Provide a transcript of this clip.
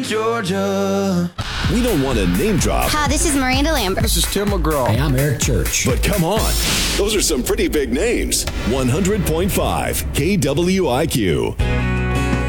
Georgia. We don't want to name drop, Hi, this is Miranda Lambert. This is Tim McGraw. Hey, I'm Eric Church. but come on. Those are some pretty big names. 100.5 KWIQ.